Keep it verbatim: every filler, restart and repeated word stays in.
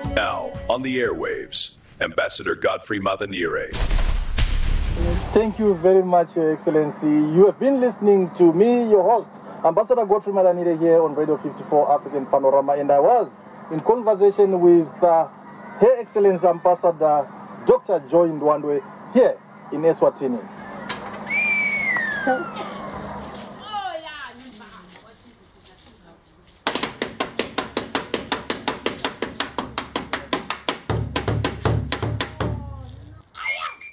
Now, on the airwaves, Ambassador Godfrey Matanire. Thank you very much, Your Excellency. You have been listening to me, your host, Ambassador Godfrey Matanire, here on Radio fifty-four African Panorama, and I was in conversation with uh, Her Excellency Ambassador Doctor Joy Ndwandwe here in Eswatini. So